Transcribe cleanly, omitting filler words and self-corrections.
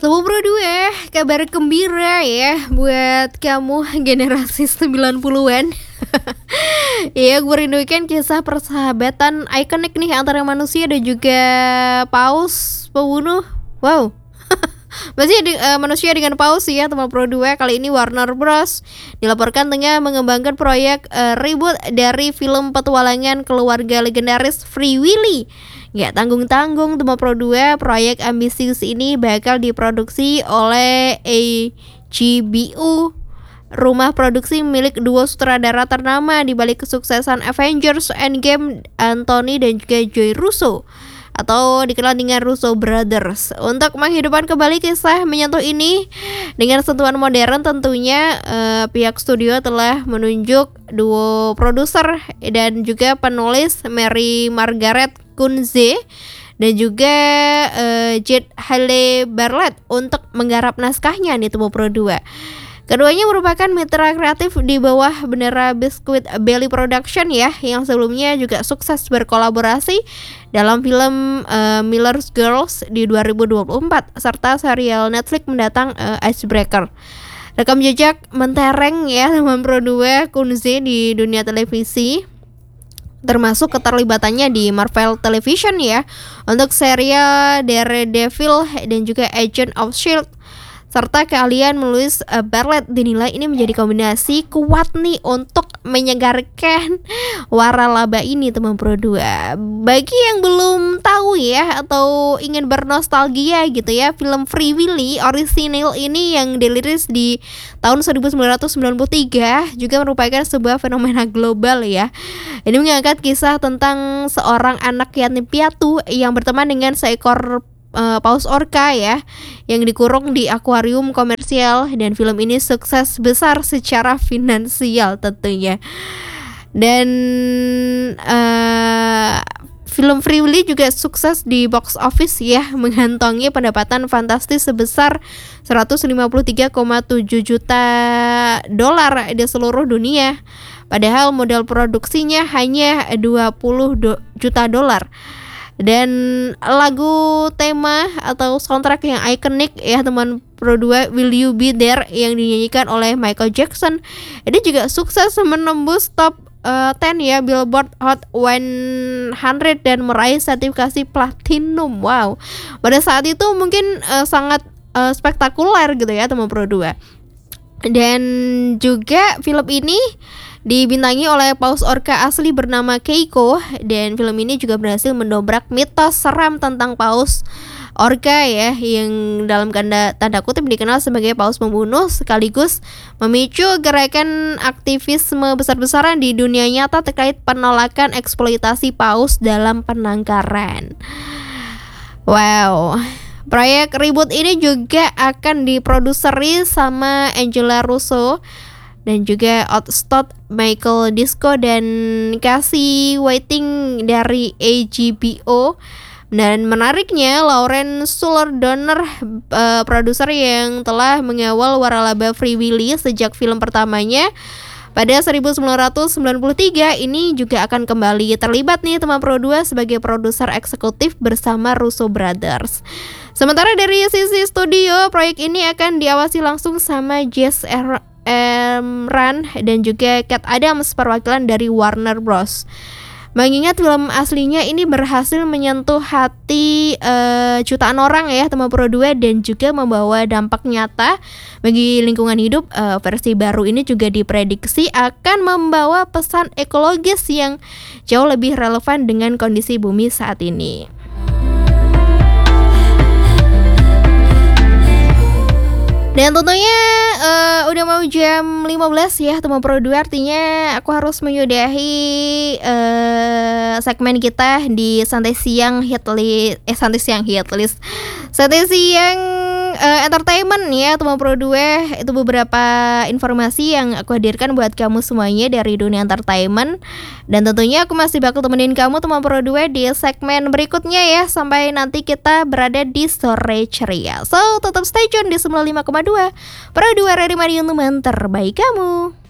Sobat Bro 2, kabar gembira ya buat kamu generasi 90-an. Ya, gue rindukan kisah persahabatan ikonik nih antara manusia dan juga paus pembunuh. Wow. Manusia dengan paus ya, teman Pro 2. Kali ini Warner Bros dilaporkan tengah mengembangkan proyek reboot dari film petualangan keluarga legendaris Free Willy. Gak tanggung-tanggung teman Pro 2, proyek ambisius ini bakal diproduksi oleh HBO, rumah produksi milik duo sutradara ternama di balik kesuksesan Avengers Endgame, Anthony dan juga Joy Russo, atau dikenal dengan Russo Brothers. Untuk menghidupkan kembali kisah menyentuh ini dengan sentuhan modern tentunya, pihak studio telah menunjuk duo produser dan juga penulis Mary Margaret Kunze dan juga Jed Halle Bartlett untuk menggarap naskahnya nih Tubuh Pro 2. Keduanya merupakan mitra kreatif di bawah bendera Biscuit Belly Production ya, yang sebelumnya juga sukses berkolaborasi dalam film Miller's Girls di 2024 serta serial Netflix mendatang Icebreaker. Rekam jejak mentereng ya teman Pro 2 Kunze di dunia televisi, termasuk keterlibatannya di Marvel Television ya, untuk serial Daredevil dan juga Agent of S.H.I.E.L.D. serta keahlian menulis Bartlett dinilai ini menjadi kombinasi kuat nih untuk menyegarkan waralaba ini teman Pro 2. Bagi yang belum tahu ya atau ingin bernostalgia gitu ya, film Free Willy orisinil ini yang dirilis di tahun 1993 juga merupakan sebuah fenomena global ya. Ini mengangkat kisah tentang seorang anak yatim piatu yang berteman dengan seekor paus orca ya, yang dikurung di akuarium komersial, dan film ini sukses besar secara finansial tentunya. Dan film Free Willy juga sukses di box office ya, mengantongi pendapatan fantastis sebesar 153,7 juta dolar di seluruh dunia. Padahal modal produksinya hanya 20 juta dolar. Dan lagu tema atau soundtrack yang ikonik ya teman Pro 2, Will You Be There, yang dinyanyikan oleh Michael Jackson, ini juga sukses menembus top 10 ya Billboard Hot 100 dan meraih sertifikasi platinum. Wow, pada saat itu mungkin sangat spektakuler gitu ya teman Pro 2. Dan juga film ini dibintangi oleh paus orca asli bernama Keiko, dan film ini juga berhasil mendobrak mitos seram tentang paus orca ya, yang dalam tanda kutip dikenal sebagai paus pembunuh, sekaligus memicu gerakan aktivisme besar-besaran di dunia nyata terkait penolakan eksploitasi paus dalam penangkaran. Wow. Proyek reboot ini juga akan diproduseri sama Angela Russo dan juga Outstott, Michael Disco dan Casey Whiting dari HBO. Dan menariknya, Lauren Schuler Donner, produser yang telah mengawal waralaba Free Willy sejak film pertamanya pada 1993, ini juga akan kembali terlibat nih teman Pro 2 sebagai produser eksekutif bersama Russo Brothers. Sementara dari sisi studio, proyek ini akan diawasi langsung sama Jess Ran dan juga Cat Adams, perwakilan dari Warner Bros. Mengingat film aslinya ini berhasil menyentuh hati jutaan orang ya teman Pro 2 dan juga membawa dampak nyata bagi lingkungan hidup, versi baru ini juga diprediksi akan membawa pesan ekologis yang jauh lebih relevan dengan kondisi bumi saat ini. Dan tentunya udah mau jam 15 ya teman Pro 2, artinya aku harus menyudahi segmen kita di Santai Siang Entertainment ya teman Pro 2. Itu beberapa informasi yang aku hadirkan buat kamu semuanya dari dunia entertainment. Dan tentunya aku masih bakal temenin kamu teman Pro 2 di segmen berikutnya ya, sampai nanti kita berada di Sore Ceria. So tetap stay tune di 95,2 Pro 2 Radio Madiun, teman terbaik kamu.